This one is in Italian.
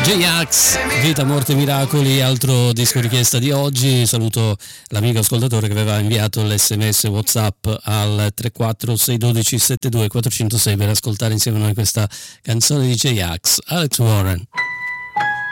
J-Ax, Vita, Morte, Miracoli, altro disco richiesta di oggi. Saluto l'amico ascoltatore che aveva inviato l'SMS WhatsApp al 34 612 72 406 per ascoltare insieme a noi questa canzone di J-Ax, Alex Warren.